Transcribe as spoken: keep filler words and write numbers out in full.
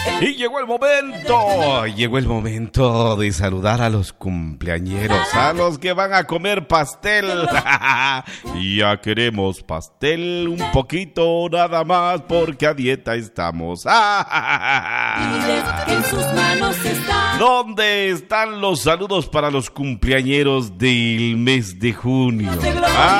Y llegó el momento, llegó el momento de saludar a los cumpleañeros, a los que van a comer pastel. Ya queremos pastel, un poquito nada más, porque a dieta estamos. ¿Dónde están los saludos para los cumpleañeros del mes de junio?